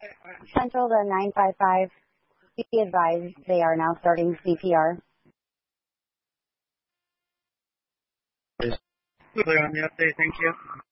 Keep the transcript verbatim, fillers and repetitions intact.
Central to nine five five. Be advised they are now starting C P R. Clear on the update, thank you.